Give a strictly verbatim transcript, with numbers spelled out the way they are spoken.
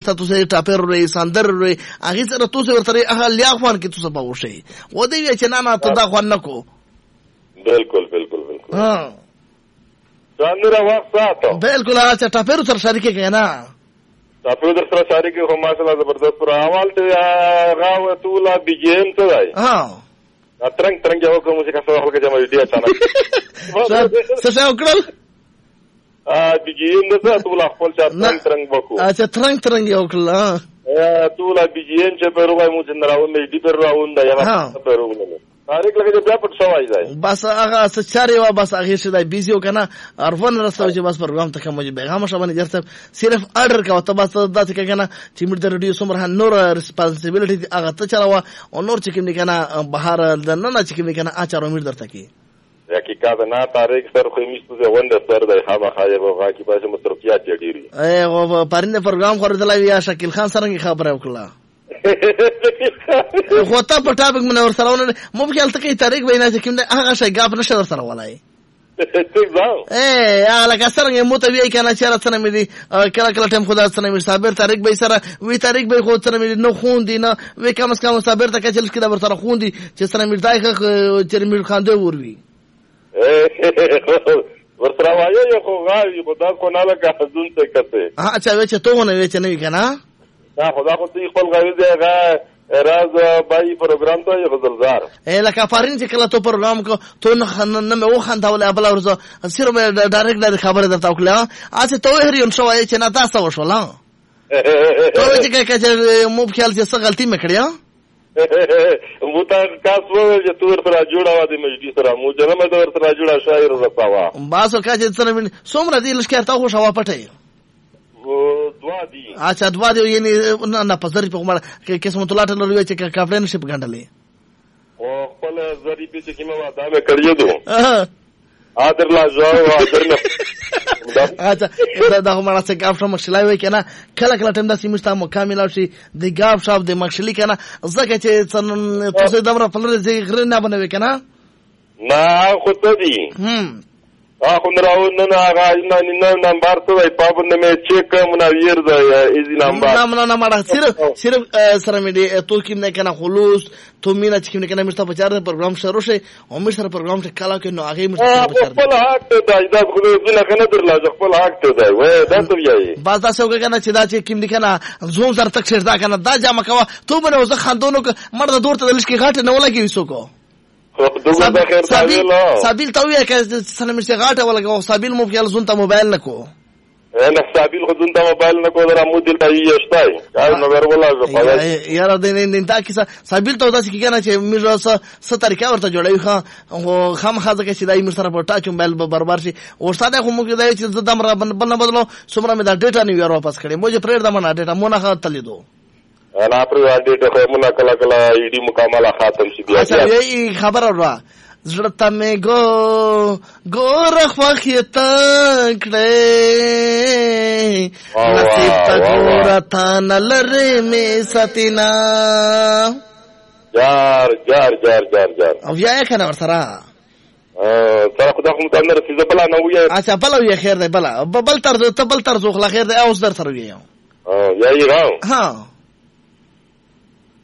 تاسو یې ټاپر ورې ساندر ورې هغه سره تاسو ورته هغه لیا خوان کې تاسو به وشي و دې چې نه نه ته دا خوان نکو بالکل بالکل بالکل ها ساندر وخت ساتو بالکل اچھا ټاپر سره شریک کې نه ټاپر در سره شریک خو ماشاءالله زبردست پر اول ته هغه تولا بيجیم ته دی ها ترنګ ترنګ یو کوم چې کاسو خپل کې جمع دی اچانک څه څه وکړل ا بيجیم ده تولا خپل چا ترنګ ترنګ وکړو اچھا ترنګ ترنګ یو کړل ا تولا بيجیم چې په روای مو چې راوندې دی پر راوندې یا په روونه تاریخ لګې بیا پټ شوای دی بس هغه سچاري وا بس هغه شي دی بيزيو کنه ارفن رسو چې بس پروګرام ته کوم چې پیغام شوبنه درته صرف آرډر کا ته بس داسې کنه چې مړ د رادیو سمره نور ریسپانسیبিলিټي هغه ته چلاوه او نور چې کوم کنه بهر د نه نه چې کوم کنه اچارو مړ درته کی حقیقت نه تاریخ سر خو میستو وند سر دی خامخا یو غاکی پاسه مترکیات جوړی اے او پرنده پروګرام خورځلای یا شکیل خان سره خبره وکړه خو ته په ټاپک من ور سره ونه مو په خیال ته کې تاریخ وینا چې کوم هغه شی غاپ نشه ور سره ولای اے هغه لکه سره مو ته وی کنه چې راځنه مې دي کله کله ټیم خدا سره مې صابر تاریخ به سره وی تاریخ به خو سره مې نو خون دي نه وی کم اس کم صابر ته کچل کې دا ور سره خون دي چې سره مې دای چې مې خان دی وروي ورسره وایي خو غاوي خدا کو نه لګه حزون ته کته اچھا وې چې ته ونه وې چې نه کنه دا خدا خو تی خپل غاوي دی هغه راز بای پروګرام ته یو غزلزار اے لکه فارین چې کله ته پروګرام کو ته نه نه مې وخندول ابل ورزه سره مې ډایرکټ د خبره درته وکړه اته ته هریون شوای چې نه تاسو وشولا ته چې کله مو په خیال چې څه غلطي مې کړې مو تا تاسو چې تور سره جوړا و دي مجلس سره مو جنم د ور سره جوړا شاعر رسوا باسو کا چې سره من څومره دي لشکره تا خو شوا پټه دوا دي اچھا دوا دي یعنی نه پزر په کومه قسمت الله تعالی لوي چې کافرن شپ غندلې او خپل زری په چې کیمه واده مې کړی دو ادر لا جوړ ادر نه اچھا دا د همړه څخه غاف شم مشلای وای کنه کله کله ټیم د سیمستا مکمل شي د غاف شاپ د مخشلی کنه زکه چې تاسو دمر په لور زی غره نه بنوي کنه نه خو ته دي هم اخو نراو نه نه هغه نه نه نمبر ته وای پابند مې چیک منویر دا ایزی نمبر نه نه نه مړه صرف صرف سره مې دي تو کې نه کنه خلوص تو مینا چې کنه کنه مشته بچار پروګرام شروع شي او مې سره پروګرام ته کلا کې نو هغه مشته بچار خپل حق ته دا اجازه خو دې نه کنه درلا خپل حق ته دی وای دا ته یي باز تاسو کنه چې دا چې کیم دي کنه زوم زر تک شردا کنه دا جامه کوا تو بنو زه خاندونو مرد دور ته لښ کې غاټه نه ولګي وسوکو سابیل ته وی که سره مې غاټه ولګو سابیل مو خیال زون ته موبایل نکو انا سابیل خو زون ته موبایل نکو درا مو دل ته یشتای کار نو ور ولا زه یاره د نن تا کیسه سابیل ته داسې کیږي چې مې څه څه طریقه ورته جوړوي خو خام خازه کې سیدای مې سره په ټاچ موبایل برابر شي او ساده خو موږ دای چې زدم را بل بدلو سمره مې دا ډیټا نه یو واپس کړي مو چې پرېړ دمنه ډیټا مو نه خاطلې دو انا پر ډیټا خو مونږه کلا کلا ایډي مکمله ختم شي بیا اچھا یی خبر اورا زړه مې ګو ګور خوخیت کړه نصیب تا ګور تا نلره مې ستینا جار جار جار جار جار او یا کنه ور سره ا تر خدای خو متنه رسیده بلا نه وي اچھا بلا وي خیر دی بلا بل تر ته بل تر زو خلا خیر دی اوس در سره وي ا یا یې راو ها